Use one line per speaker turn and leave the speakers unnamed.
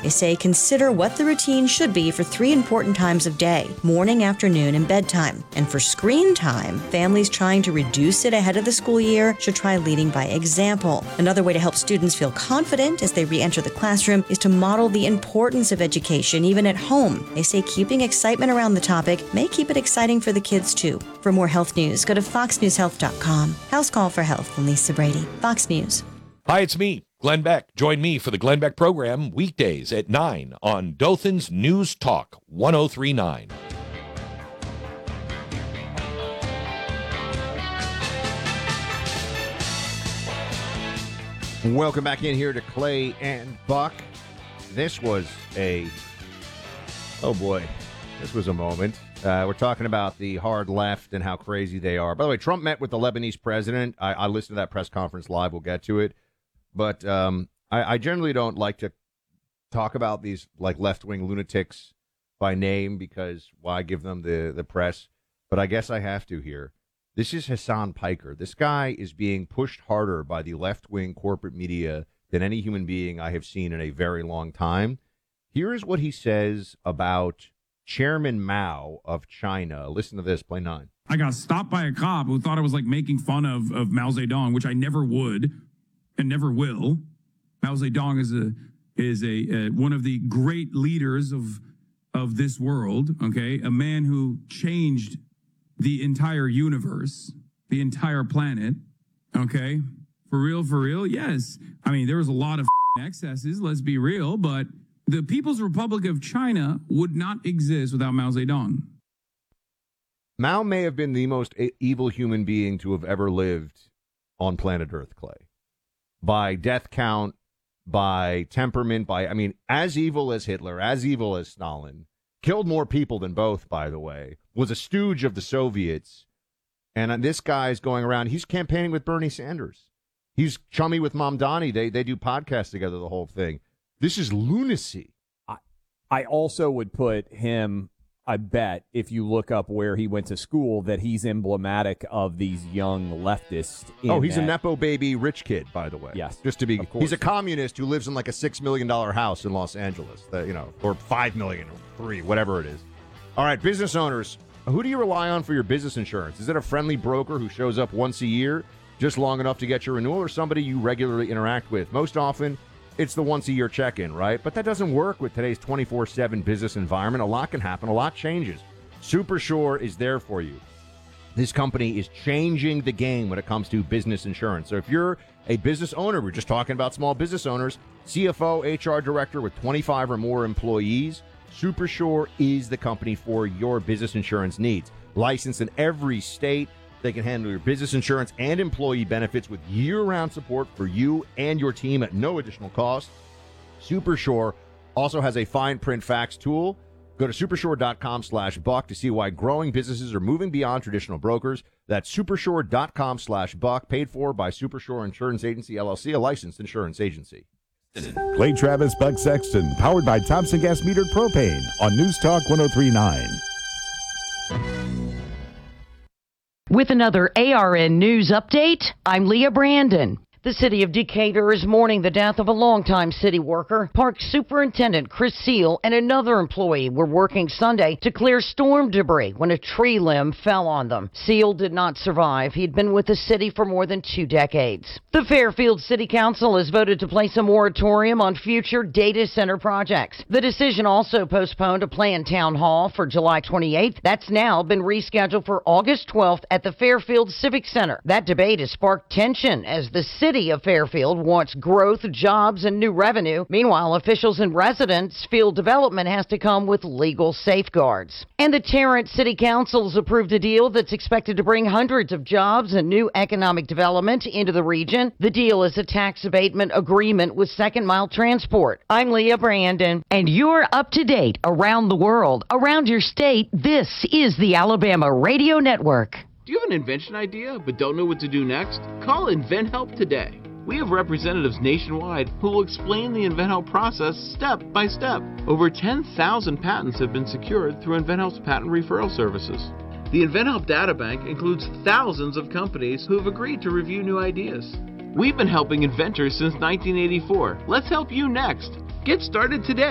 They say consider what the routine should be for 3 important times of day: morning, afternoon, and bedtime. And for screen time, families trying to reduce it ahead of the school year should try leading by example. Another way to help students feel confident as they re-enter the classroom is to model the importance of education even at home. They say keeping excitement around the topic may keep it exciting for the kids too. For more health news, go to foxnewshealth.com. House Call for Health from Lisa Brady, Fox News.
Hi, it's me, Glenn Beck. Join me for the Glenn Beck program weekdays at 9 on Dothan's News Talk 1039.
Welcome back in here to Clay and Buck. This was a moment. We're talking about the hard left and how crazy they are. By the way, Trump met with the Lebanese president. I listened to that press conference live. We'll get to it. But I generally don't like to talk about these like left-wing lunatics by name because why give them the press? But I guess I have to here. This is Hassan Piker. This guy is being pushed harder by the left-wing corporate media than any human being I have seen in a very long time. Here is what he says about Chairman Mao of China. Listen to this, play 9.
I got stopped by a cop who thought I was like making fun of Mao Zedong, which I never would and never will. Mao Zedong is a one of the great leaders of this world, okay? A man who changed the entire universe, the entire planet, okay? For real, yes. I mean, there was a lot of excesses, let's be real, but the People's Republic of China would not exist without Mao Zedong.
Mao may have been the most evil human being to have ever lived on planet Earth, Clay. By death count, by temperament, as evil as Hitler, as evil as Stalin. Killed more people than both, by the way. Was a stooge of the Soviets. And this guy's going around. He's campaigning with Bernie Sanders. He's chummy with Mamdani. They do podcasts together, the whole thing. This is lunacy.
I also would put him, I bet, if you look up where he went to school, that he's emblematic of these young leftists.
He's a Nepo baby rich kid, by the way.
Yes.
Just to be, he's a communist who lives in like a $6 million house in Los Angeles, or $5 million or $3 million, whatever it is. All right, business owners, who do you rely on for your business insurance? Is it a friendly broker who shows up once a year, just long enough to get your renewal, or somebody you regularly interact with? Most often, it's the once-a-year check-in, right? But that doesn't work with today's 24/7 business environment. A lot can happen. A lot changes. Supersure is there for you. This company is changing the game when it comes to business insurance. So if you're a business owner, we're just talking about small business owners, CFO, HR director with 25 or more employees, Supersure is the company for your business insurance needs. Licensed in every state, they can handle your business insurance and employee benefits with year-round support for you and your team at no additional cost. Supersure also has a fine print fax tool. Go to supersure.com/buck to see why growing businesses are moving beyond traditional brokers. That's supersure.com/buck, paid for by Supersure Insurance Agency, LLC, a licensed insurance agency.
Clay Travis, Buck Sexton, powered by Thompson Gas Metered Propane on News Talk 1039.
With another ARN News update, I'm Leah Brandon. The city of Decatur is mourning the death of a longtime city worker. Park Superintendent Chris Seal and another employee were working Sunday to clear storm debris when a tree limb fell on them. Seal did not survive. He'd been with the city for more than 2 decades. The Fairfield City Council has voted to place a moratorium on future data center projects. The decision also postponed a planned town hall for July 28th. That's now been rescheduled for August 12th at the Fairfield Civic Center. That debate has sparked tension as the city of Fairfield wants growth, jobs, and new revenue. Meanwhile, officials and residents feel development has to come with legal safeguards. And the Tarrant City Council has approved a deal that's expected to bring hundreds of jobs and new economic development into the region. The deal is a tax abatement agreement with Second Mile Transport. I'm Leah Brandon, and you're up to date around the world, around your state. This is the Alabama Radio Network.
Do you have an invention idea but don't know what to do next? Call InventHelp today. We have representatives nationwide who will explain the InventHelp process step by step. Over 10,000 patents have been secured through InventHelp's patent referral services. The InventHelp databank includes thousands of companies who have agreed to review new ideas. We've been helping inventors since 1984. Let's help you next. Get started today.